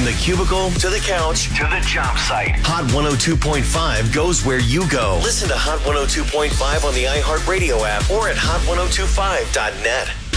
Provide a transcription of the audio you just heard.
the cubicle to the couch to the job site. Hot 102.5 goes where you go. Listen to Hot 102.5 on the iHeartRadio app or at hot1025.net.